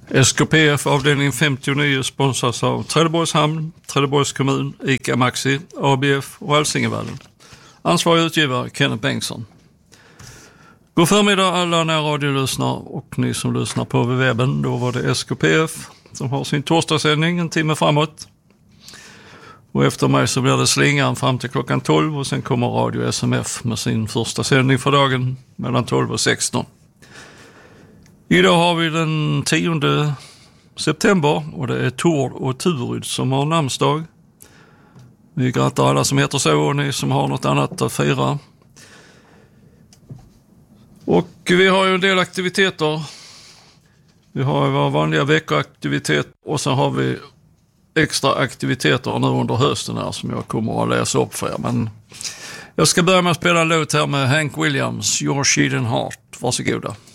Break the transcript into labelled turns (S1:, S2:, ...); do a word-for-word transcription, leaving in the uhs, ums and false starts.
S1: S K P F avdelning femtionio sponsras av Trelleborgs hamn, Trelleborgs kommun, ICA Maxi, A B F och Hälsingevallen. Ansvarig utgivare Kenneth Bengtsson. God förmiddag alla närradiolyssnare och ni som lyssnar på webben. Då var det S K P F som har sin torsdagssändning en timme framåt. Och efter mig så blir det slingan fram till klockan tolv och sen kommer Radio S M F med sin första sändning för dagen mellan tolv och sexton. Idag har vi den tionde september och det är Tord och Turud som har namnsdag. Vi grattar alla som heter så och ni som har något annat att fira. Och vi har ju en del aktiviteter. Vi har vår vanliga veckoaktivitet och så har vi extra aktiviteter nu under hösten här som jag kommer att läsa upp för er. Men jag ska börja med att spela en låt här med Hank Williams, Your Sheet and Heart. Varsågoda.